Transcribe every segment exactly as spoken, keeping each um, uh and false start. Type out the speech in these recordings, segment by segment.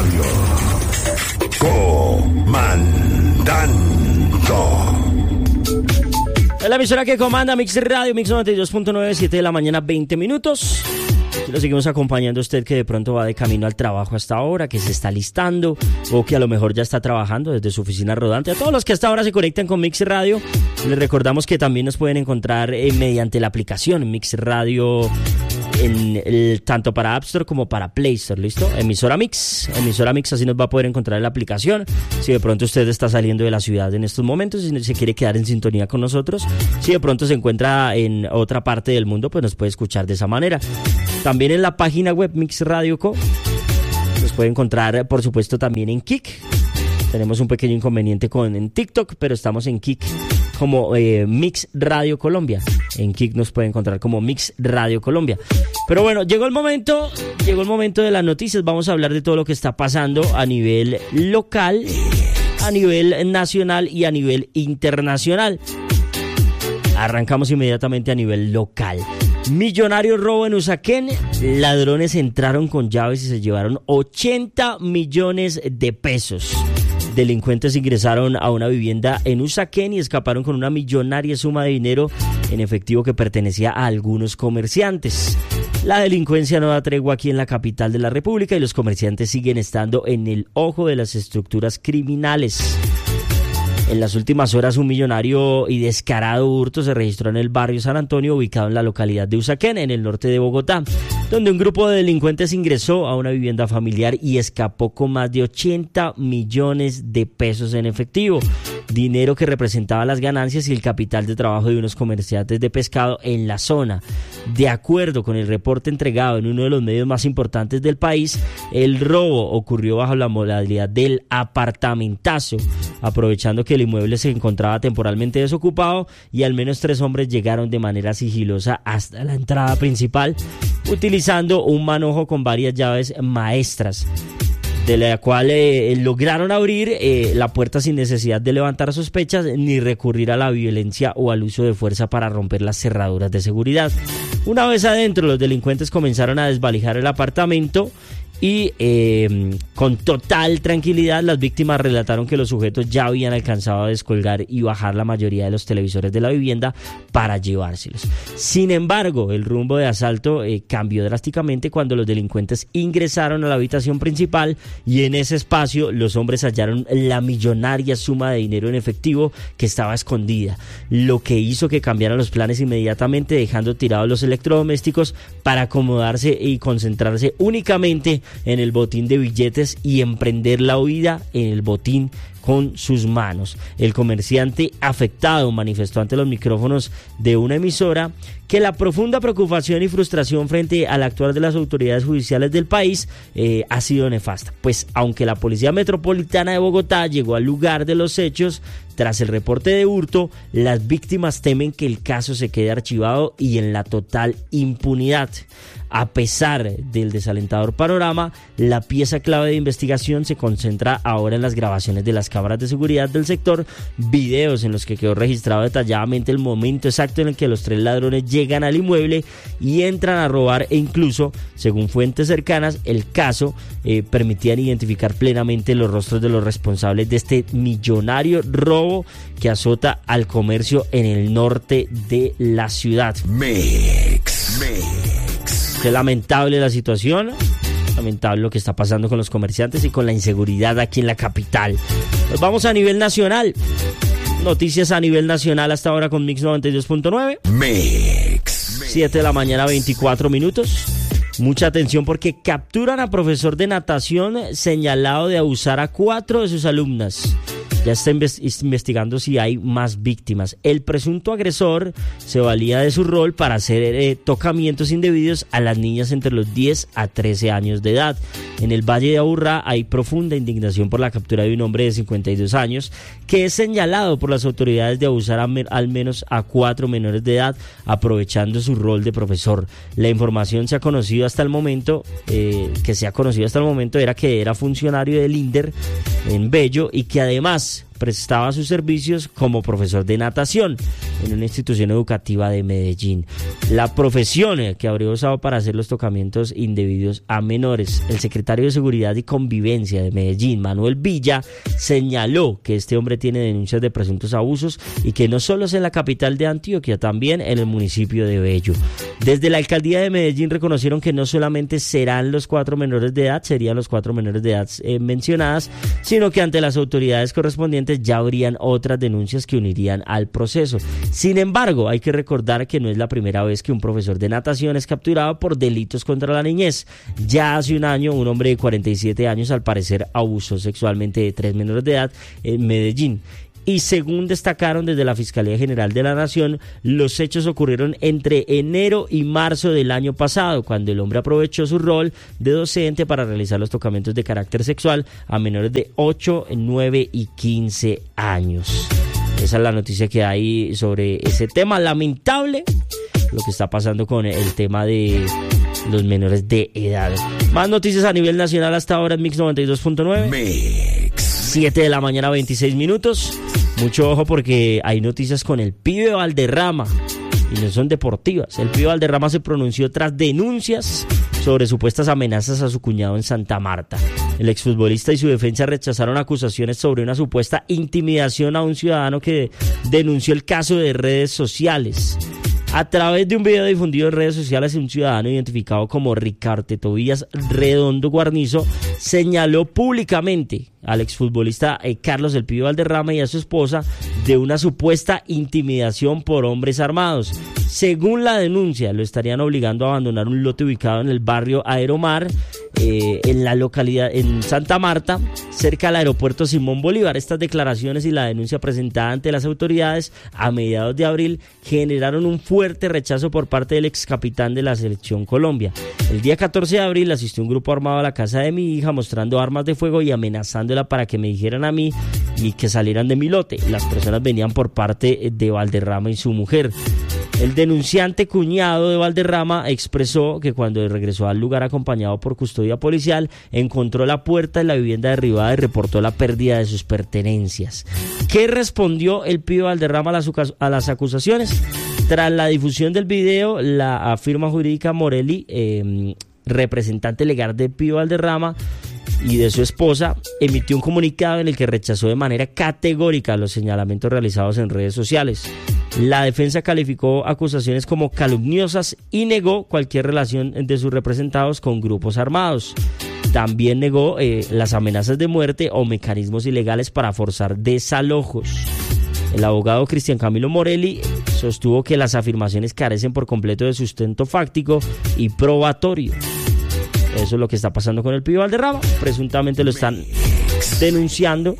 Radio. Comandando. Es la emisora que comanda Mix Radio, Mix noventa y dos punto nueve, siete de la mañana, veinte minutos. Aquí lo seguimos acompañando a usted que de pronto va de camino al trabajo hasta ahora, que se está listando o que a lo mejor ya está trabajando desde su oficina rodante. A todos los que hasta ahora se conectan con Mix Radio, les recordamos que también nos pueden encontrar eh, mediante la aplicación Mix Radio, en el, tanto para App Store como para Play Store, ¿listo? Emisora Mix, emisora Mix, así nos va a poder encontrar en la aplicación. Si de pronto usted está saliendo de la ciudad en estos momentos y se quiere quedar en sintonía con nosotros, si de pronto se encuentra en otra parte del mundo, pues nos puede escuchar de esa manera. También en la página web Mix Radio Co. Nos puede encontrar, por supuesto, también en Kik. Tenemos un pequeño inconveniente con en TikTok, pero estamos en Kik como eh, Mix Radio Colombia. En Kik nos puede encontrar como Mix Radio Colombia. Pero bueno, llegó el momento, llegó el momento de las noticias. Vamos a hablar de todo lo que está pasando a nivel local, a nivel nacional y a nivel internacional. Arrancamos inmediatamente a nivel local. Millonario robo en Usaquén. Ladrones entraron con llaves y se llevaron ochenta millones de pesos. Delincuentes ingresaron a una vivienda en Usaquén y escaparon con una millonaria suma de dinero en efectivo que pertenecía a algunos comerciantes. La delincuencia no da tregua aquí en la capital de la República y los comerciantes siguen estando en el ojo de las estructuras criminales. En las últimas horas, un millonario y descarado hurto se registró en el barrio San Antonio, ubicado en la localidad de Usaquén, en el norte de Bogotá, donde un grupo de delincuentes ingresó a una vivienda familiar y escapó con más de ochenta millones de pesos en efectivo, dinero que representaba las ganancias y el capital de trabajo de unos comerciantes de pescado en la zona. De acuerdo con el reporte entregado en uno de los medios más importantes del país, el robo ocurrió bajo la modalidad del apartamentazo, aprovechando que el inmueble se encontraba temporalmente desocupado y al menos tres hombres llegaron de manera sigilosa hasta la entrada principal, utilizando un manojo con varias llaves maestras, de la cual eh, lograron abrir eh, la puerta sin necesidad de levantar sospechas ni recurrir a la violencia o al uso de fuerza para romper las cerraduras de seguridad. Una vez adentro, los delincuentes comenzaron a desvalijar el apartamento y eh, con total tranquilidad las víctimas relataron que los sujetos ya habían alcanzado a descolgar y bajar la mayoría de los televisores de la vivienda para llevárselos. Sin embargo, el rumbo de asalto eh, cambió drásticamente cuando los delincuentes ingresaron a la habitación principal y en ese espacio los hombres hallaron la millonaria suma de dinero en efectivo que estaba escondida, lo que hizo que cambiaran los planes inmediatamente, dejando tirados los electrodomésticos para acomodarse y concentrarse únicamente en el botín de billetes y emprender la huida en el botín con sus manos. El comerciante afectado manifestó ante los micrófonos de una emisora que la profunda preocupación y frustración frente al actuar de las autoridades judiciales del país eh, ha sido nefasta, pues aunque la Policía Metropolitana de Bogotá llegó al lugar de los hechos tras el reporte de hurto, las víctimas temen que el caso se quede archivado y en la total impunidad. A pesar del desalentador panorama, la pieza clave de investigación se concentra ahora en las grabaciones de las cámaras de seguridad del sector, videos en los que quedó registrado detalladamente el momento exacto en el que los tres ladrones llegan al inmueble y entran a robar, e incluso, según fuentes cercanas, el caso eh, permitían identificar plenamente los rostros de los responsables de este millonario robo que azota al comercio en el norte de la ciudad. Mix, mix. Qué lamentable la situación, lamentable lo que está pasando con los comerciantes y con la inseguridad aquí en la capital. Nos vamos a nivel nacional. Noticias a nivel nacional hasta ahora con Mix noventa y dos punto nueve. Mix. siete de la mañana, veinticuatro minutos. Mucha atención porque capturan a profesor de natación señalado de abusar a cuatro de sus alumnas. Ya está investigando si hay más víctimas. El presunto agresor se valía de su rol para hacer eh, tocamientos indebidos a las niñas entre los diez a trece años de edad. En el Valle de Aburrá hay profunda indignación por la captura de un hombre de cincuenta y dos años que es señalado por las autoridades de abusar a me- al menos a cuatro menores de edad aprovechando su rol de profesor. La información se ha conocido hasta el momento, eh, que se ha conocido hasta el momento era que era funcionario del INDER en Bello y que además prestaba sus servicios como profesor de natación en una institución educativa de Medellín. La profesión que habría usado para hacer los tocamientos indebidos a menores. El secretario de Seguridad y Convivencia de Medellín, Manuel Villa, señaló que este hombre tiene denuncias de presuntos abusos y que no solo es en la capital de Antioquia, también en el municipio de Bello. Desde la alcaldía de Medellín reconocieron que no solamente serán los cuatro menores de edad, serían los cuatro menores de edad eh, mencionadas, sino que ante las autoridades correspondientes ya habrían otras denuncias que unirían al proceso. Sin embargo, hay que recordar que no es la primera vez que un profesor de natación es capturado por delitos contra la niñez. Ya hace un año, un hombre de cuarenta y siete años, al parecer, abusó sexualmente de tres menores de edad en Medellín. Y según destacaron desde la Fiscalía General de la Nación, los hechos ocurrieron entre enero y marzo del año pasado, cuando el hombre aprovechó su rol de docente para realizar los tocamientos de carácter sexual a menores de ocho, nueve y quince años. Esa es la noticia que hay sobre ese tema lamentable, lo que está pasando con el tema de los menores de edad. Más noticias a nivel nacional hasta ahora en Mix noventa y dos punto nueve. Mix. siete de la mañana, veintiséis minutos. Mucho ojo porque hay noticias con el pibe Valderrama y no son deportivas. El pibe Valderrama se pronunció tras denuncias sobre supuestas amenazas a su cuñado en Santa Marta. El exfutbolista y su defensa rechazaron acusaciones sobre una supuesta intimidación a un ciudadano que denunció el caso de redes sociales. A través de un video difundido en redes sociales, un ciudadano identificado como Ricardo Tobías Redondo Guarnizo señaló públicamente al exfutbolista eh, Carlos El Pibe Valderrama y a su esposa de una supuesta intimidación por hombres armados. Según la denuncia, lo estarían obligando a abandonar un lote ubicado en el barrio Aeromar, eh, en la localidad, en Santa Marta, cerca del aeropuerto Simón Bolívar. Estas declaraciones y la denuncia presentada ante las autoridades a mediados de abril generaron un fuerte rechazo por parte del ex capitán de la Selección Colombia. El día catorce de abril asistió un grupo armado a la casa de mi hija mostrando armas de fuego y amenazándola para que me dijeran a mí y que salieran de mi lote. Las personas venían por parte de Valderrama y su mujer. El denunciante cuñado de Valderrama expresó que cuando regresó al lugar acompañado por custodia policial, encontró la puerta de la vivienda derribada y reportó la pérdida de sus pertenencias. ¿Qué respondió el pibe Valderrama a las, a las acusaciones? Tras la difusión del video, la firma jurídica Morelli, eh, representante legal del pibe Valderrama y de su esposa, emitió un comunicado en el que rechazó de manera categórica los señalamientos realizados en redes sociales. La defensa calificó acusaciones como calumniosas y negó cualquier relación de sus representados con grupos armados. También negó eh, las amenazas de muerte o mecanismos ilegales para forzar desalojos. El abogado Cristian Camilo Morelli sostuvo que las afirmaciones carecen por completo de sustento fáctico y probatorio. Eso es lo que está pasando con el pibe Valderrama. Presuntamente lo están denunciando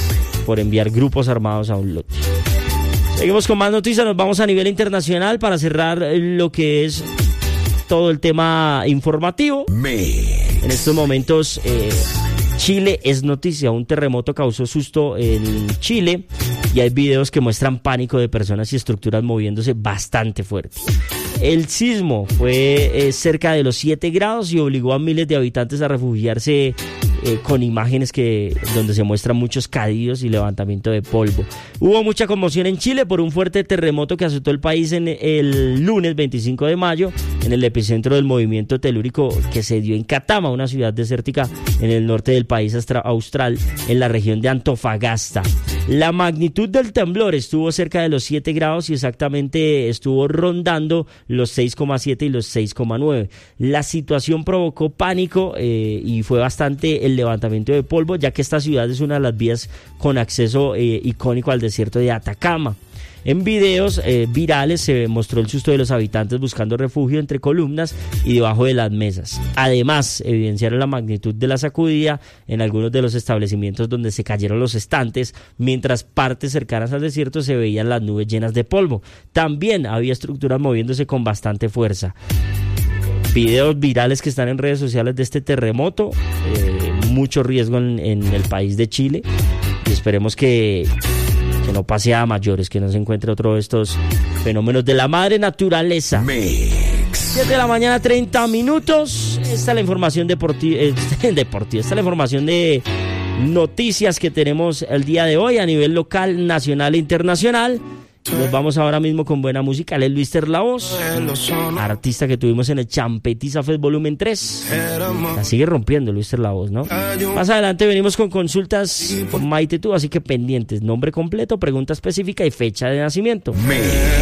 por enviar grupos armados a un lote. Seguimos con más noticias, nos vamos a nivel internacional para cerrar lo que es todo el tema informativo. Mix. En estos momentos eh, Chile es noticia, un terremoto causó susto en Chile y hay videos que muestran pánico de personas y estructuras moviéndose bastante fuerte. El sismo fue eh, cerca de los siete grados y obligó a miles de habitantes a refugiarse eh, con imágenes que donde se muestran muchos caídos y levantamiento de polvo. Hubo mucha conmoción en Chile por un fuerte terremoto que azotó el país en el lunes veinticinco de mayo en el epicentro del movimiento telúrico que se dio en Catama, una ciudad desértica en el norte del país austral, en la región de Antofagasta. La magnitud del temblor estuvo cerca de los siete grados y exactamente estuvo rondando los seis coma siete y los seis coma nueve. La situación provocó pánico eh, y fue bastante el levantamiento de polvo, ya que esta ciudad es una de las vías con acceso eh, icónico al desierto de Atacama. En videos eh, virales se mostró el susto de los habitantes buscando refugio entre columnas y debajo de las mesas. Además, evidenciaron la magnitud de la sacudida en algunos de los establecimientos donde se cayeron los estantes, mientras partes cercanas al desierto se veían las nubes llenas de polvo. También había estructuras moviéndose con bastante fuerza. Videos virales que están en redes sociales de este terremoto, eh, mucho riesgo en, en el país de Chile y esperemos que... que no pase a mayores, que no se encuentre otro de estos fenómenos de la madre naturaleza. Mix. siete de la mañana, treinta minutos. Esta es la información deportiva, eh, deportiva. Esta es la información de noticias que tenemos el día de hoy a nivel local, nacional e internacional. Nos vamos ahora mismo con buena música. Él es Luister La Voz, artista que tuvimos en el Champetiza Fest Volumen tres. La sigue rompiendo Luister La Voz, ¿no? Más adelante venimos con consultas con Maite Tú, así que pendientes. Nombre completo, pregunta específica y fecha de nacimiento.